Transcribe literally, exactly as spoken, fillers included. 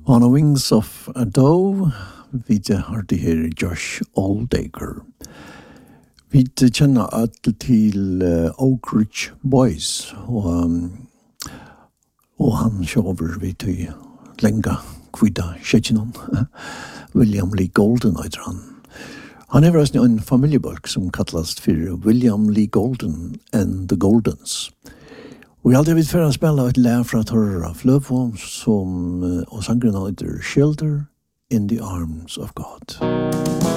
On the Wings of a Dove, vi har det her Josh Oldaker. Vi kjenner alt til uh, Oak Ridge Boys, og, um, og han kjøver vi til lenga kvida skjetjenon. William Lee Golden heter han. Han er også en familiebolk som kallas for William Lee Golden and the Goldens. Og jeg hadde vidt for å spille et lær fra Torra Fløvo, som, og sangren heter Shelter in the Arms of God.